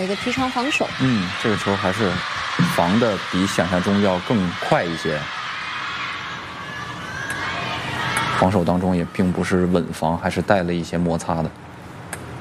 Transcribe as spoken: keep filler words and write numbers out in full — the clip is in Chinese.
一个劈长防守。 嗯，这个球还是防的比想象中要更快一些。防守当中也并不是稳防，还是带了一些摩擦的。